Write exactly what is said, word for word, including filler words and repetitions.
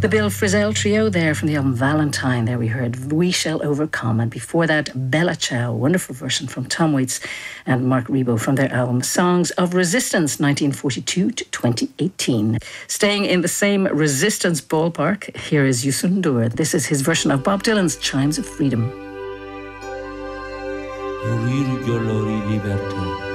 The Bill Frisell Trio there from the album Valentine. There we heard We Shall Overcome. And before that, Bella Ciao, wonderful version from Tom Waits and Mark Rebo from their album Songs of Resistance, nineteen forty-two to twenty eighteen. Staying in the same resistance ballpark, here is Youssou N'Dour. This is his version of Bob Dylan's Chimes of Freedom. Riri Liberté.